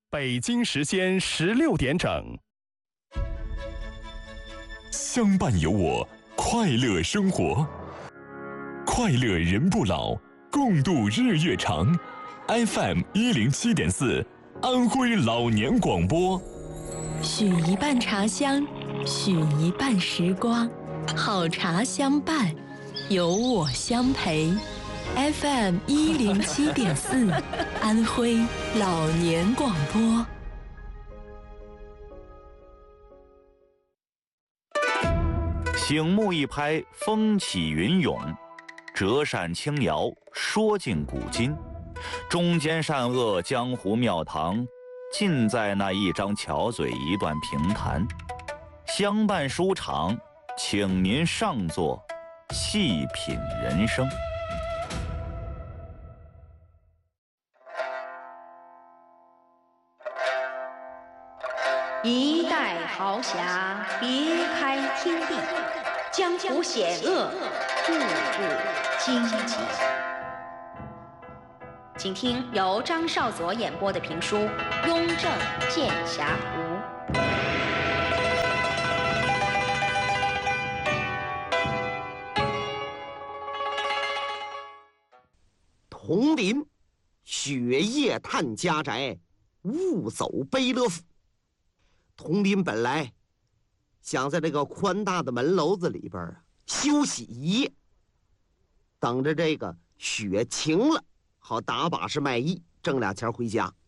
北京时间16点整。 相伴有我，快乐生活，快乐人不老，共度日月长。FM 107.4，安徽老年广播。 许一半茶香，许一半时光，好茶相伴，有我相陪。FM 107.4，安徽老年广播。 醒目一拍，风起云涌；折扇轻摇，说尽古今。中间善恶，江湖庙堂，尽在那一张巧嘴，一段评弹。相伴书场，请您上座，细品人生。 一代豪侠，别开天地，江湖险恶，步步荆棘。请听由张少佐演播的评书《雍正剑侠图》。 铜陵雪夜探家宅，误走悲乐府。铜林本来想在这个宽大的门楼子里边休息一夜，等着这个雪晴了，好打把式卖艺，挣俩钱回家。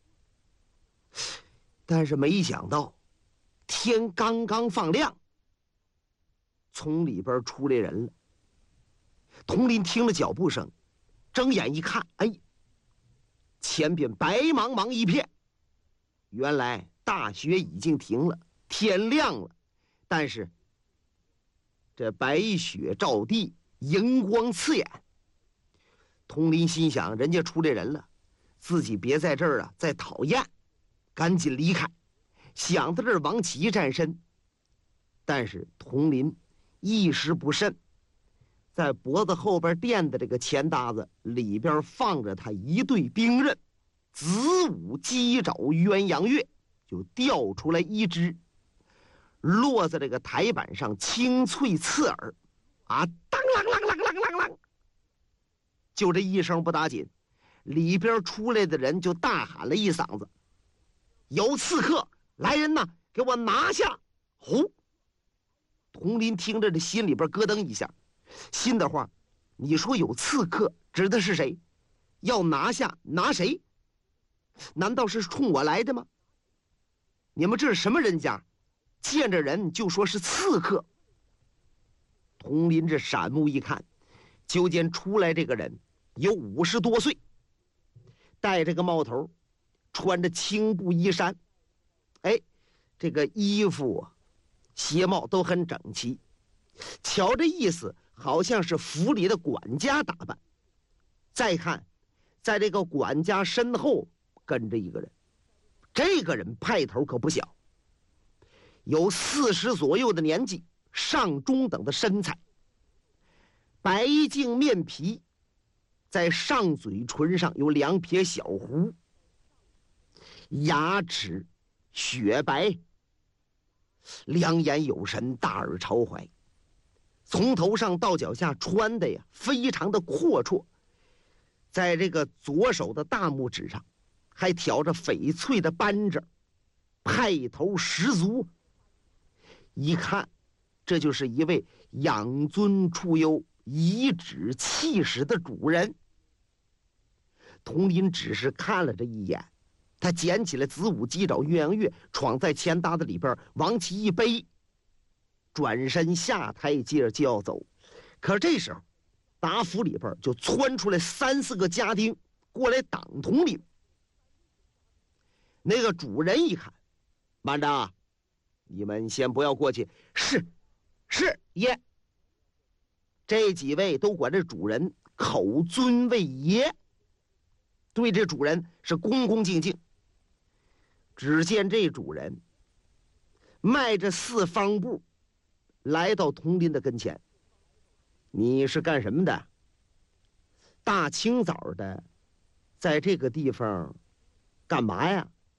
但是没想到，天刚刚放亮，从里边出来人了。铜林听了脚步声，睁眼一看，哎，前边白茫茫一片，原来大雪已经停了，天亮了，但是这白雪照地，荧光刺眼。佟林心想，人家出来人了，自己别在这儿再讨厌，赶紧离开。想到这儿往起一站身，但是佟林一时不慎，在脖子后边垫的这个钱搭子里边放着他一对兵刃，子午鸡爪鸳鸯月，就掉出来一只，落在这个台板上，清脆刺耳，啊，当啷啷啷啷啷啷，就这一声不打紧，里边出来的人就大喊了一嗓子：“有刺客！来人呐，给我拿下！”呼！佟林听着这心里边咯噔一下，心的话，你说有刺客，指的是谁？要拿下，拿谁？难道是冲我来的吗？你们这是什么人家？见着人就说是刺客。佟林这闪目一看，就见出来这个人有50多岁，戴着个帽头，穿着青布衣衫，哎，这个衣服鞋帽都很整齐，瞧这意思好像是府里的管家打扮。再看在这个管家身后跟着一个人，这个人派头可不小，有40左右的年纪，上中等的身材，白净面皮，在上嘴唇上有2撇小胡，牙齿雪白，两眼有神，大耳朝怀，从头上到脚下穿的呀非常的阔绰，在这个左手的大拇指上还挑着翡翠的扳指，派头十足。一看，这就是一位养尊处优、颐指气使的主人。佟林只是看了这一眼，他捡起了子午鸡爪鸳鸯月，闯在钱搭子里边，往起一背，转身下台阶就要走。可这时候，打府里边就窜出来3、4个家丁过来挡佟林。那个主人一看，慢着，你们先不要过去。是爷。这几位都管这主人口尊为爷，对这主人是恭恭敬敬。只见这主人迈着4方步来到佟林的跟前。你是干什么的？大清早的在这个地方干嘛呀？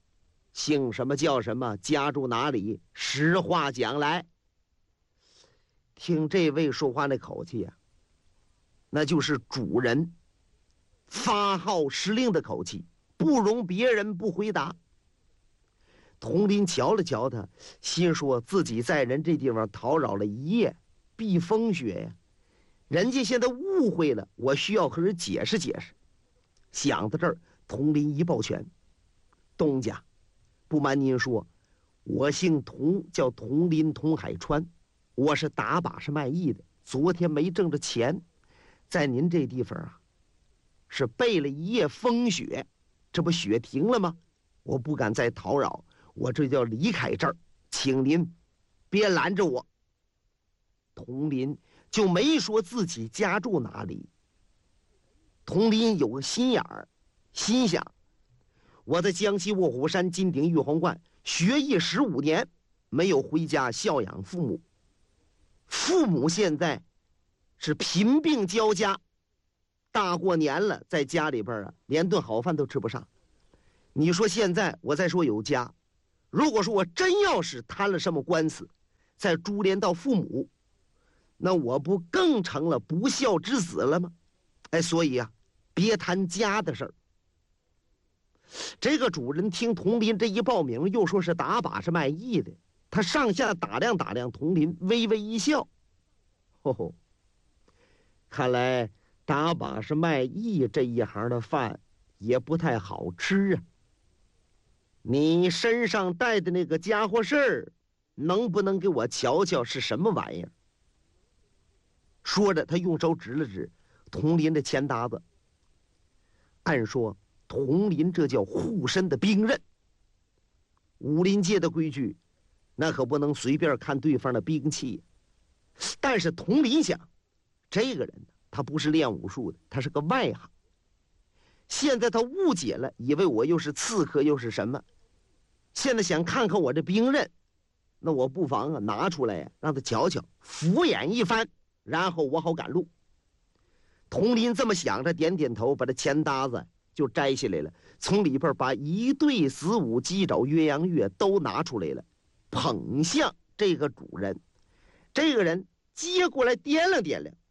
姓什么叫什么，家住哪里，实话讲来。听这位说话那口气啊，那就是主人发号施令的口气，不容别人不回答。佟林瞧了瞧他，心说自己在人这地方叨扰了一夜，避风雪呀，人家现在误会了，我需要和人解释解释。想到这儿，佟林一抱拳：“东家，不瞒您说，我姓佟，叫佟林佟海川，我是打把式卖艺的。昨天没挣着钱，在您这地方啊，是备了一夜风雪，这不雪停了吗？我不敢再叨扰，我这就要离开这儿，请您别拦着我。”佟林就没说自己家住哪里。佟林有个心眼儿，心想：我在江西卧虎山金鼎玉皇观学艺15年，没有回家孝养父母。父母现在是贫病交加，大过年了，在家里边啊，连顿好饭都吃不上。你说现在我再说有家，如果说我真要是摊了什么官司，再株连到父母，那我不更成了不孝之子了吗？所以啊，别谈家的事儿。这个主人听佟林这一报名，又说是打把式卖艺的，他上下打量打量佟林，微微一笑：“吼，看来打把式卖艺这一行的饭也不太好吃啊。你身上带的那个家伙事儿，能不能给我瞧瞧是什么玩意儿？”说着，他用手指了指佟林的钱搭子。按说佟林这叫护身的兵刃，武林界的规矩，那可不能随便看对方的兵器。但是佟林想，这个人呢，他不是练武术的，他是个外行。现在他误解了，以为我又是刺客又是什么，现在想看看我这兵刃，那我不妨啊拿出来呀，让他瞧瞧，敷衍一番，然后我好赶路。佟林这么想着，点点头，把这钱搭子就摘下来了，从里边把一对子午鸡爪鸳鸯月都拿出来了，捧向这个主人。这个人接过来掂量掂量，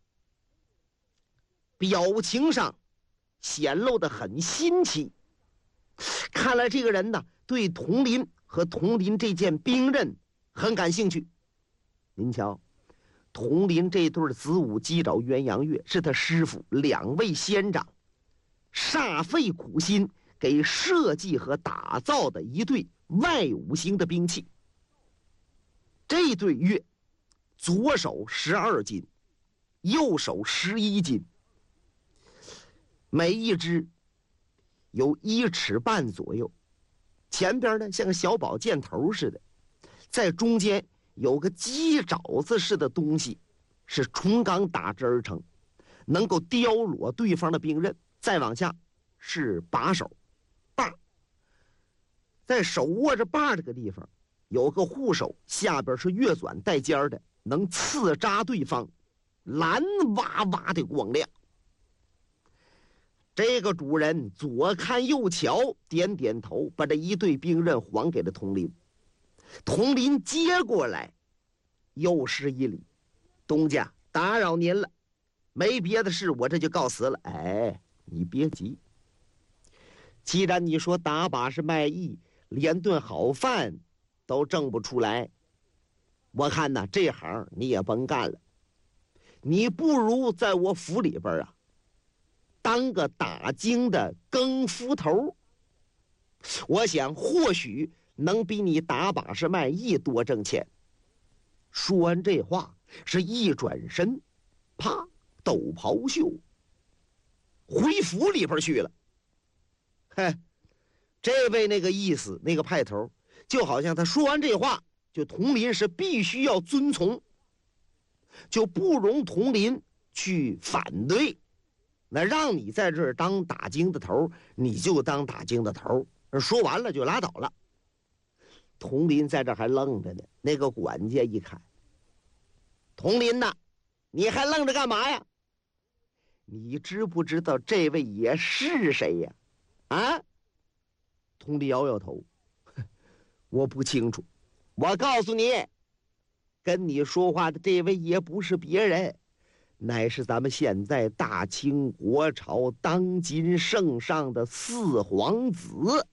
表情上显露得很新奇。看来这个人呢，对佟林和佟林这件兵刃很感兴趣。您瞧，佟林这对子午鸡爪鸳鸯月是他师傅2位仙长煞费苦心给设计和打造的一对外五行的兵器。这对月左手12斤，右手11斤，每一只有1尺半左右，前边呢像个小宝剑头似的，在中间有个鸡爪子似的东西，是纯钢打制而成，能够雕裸对方的兵刃。再往下是把手把，在手握着把这个地方有个护手，下边是月转带尖的，能刺扎对方，蓝哇哇的光亮。这个主人左看右瞧，点点头，把这一对兵刃还给了佟林。佟林接过来，又施一礼：“东家，打扰您了，没别的事，我这就告辞了。”你别急，既然你说打把式卖艺，连顿好饭都挣不出来，我看呢这行你也甭干了，你不如在我府里边啊当个打更的更夫头，我想或许能比你打把式卖艺多挣钱。说完这话，是一转身，啪，斗袍袖回府里边去了。这位那个意思，那个派头，就好像他说完这话，就佟林是必须要遵从，就不容佟林去反对。那让你在这儿当打更的头，你就当打更的头，说完了就拉倒了。佟林在这还愣着呢，那个管家一看，佟林呐，你还愣着干嘛呀？你知不知道这位爷是谁呀？啊？佟林摇摇头， 我不清楚。我告诉你，跟你说话的这位也不是别人，乃是咱们现在大清国朝当今圣上的四皇子，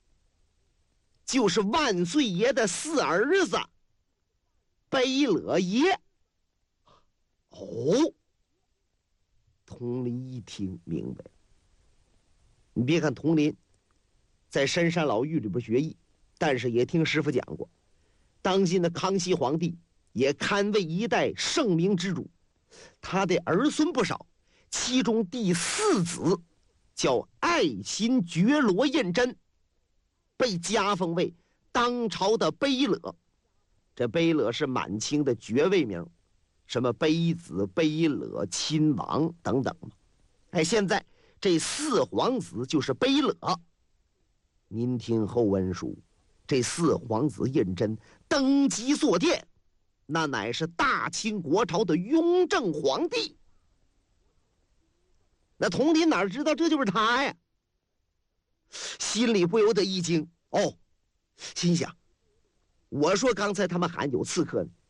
就是万岁爷的四儿子贝勒爷。哦，佟林一听明白了。你别看佟林在深山老峪里边学艺，但是也听师傅讲过，当今的康熙皇帝也堪为一代圣明之主，他的儿孙不少，其中第四子叫爱新觉罗胤禛，被加封为当朝的贝勒。这贝勒是满清的爵位名，什么卑子、贝勒、亲王等等。哎，现在这四皇子就是贝勒。您听后文书，这四皇子胤禛登基坐殿，那乃是大清国朝的雍正皇帝。那佟林哪知道这就是他呀？心里不由得一惊。哦，心想，我说刚才他们喊有刺客呢，